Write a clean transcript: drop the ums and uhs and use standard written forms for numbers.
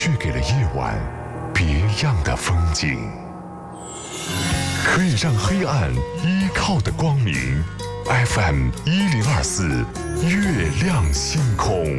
却给了夜晚别样的风景。可以让黑暗依靠的光明。FM1024，月亮星空。